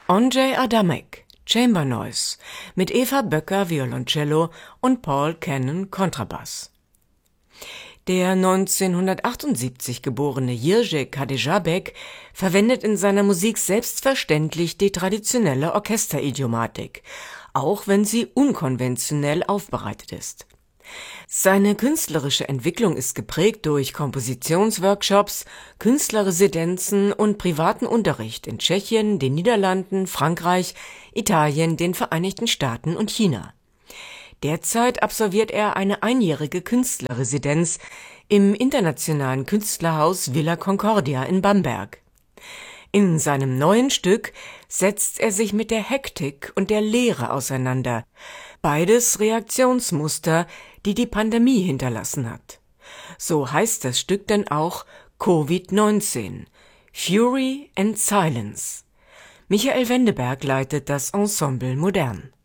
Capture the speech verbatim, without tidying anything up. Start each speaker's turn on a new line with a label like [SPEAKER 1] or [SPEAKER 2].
[SPEAKER 1] Ondřej Adamek, Chamber Noise, mit Eva Böcker, Violoncello und Paul Cannon, Kontrabass. Der neunzehnhundertachtundsiebzig geborene Jiří Kadečábek verwendet in seiner Musik selbstverständlich die traditionelle Orchesteridiomatik, auch wenn sie unkonventionell aufbereitet ist. Seine künstlerische Entwicklung ist geprägt durch Kompositionsworkshops, Künstlerresidenzen und privaten Unterricht in Tschechien, den Niederlanden, Frankreich, Italien, den Vereinigten Staaten und China. Derzeit absolviert er eine einjährige Künstlerresidenz im internationalen Künstlerhaus Villa Concordia in Bamberg. In seinem neuen Stück setzt er sich mit der Hektik und der Leere auseinander, beides Reaktionsmuster, die die Pandemie hinterlassen hat. So heißt das Stück denn auch Covid neunzehn – Fury and Silence. Michael Wendeberg leitet das Ensemble Modern.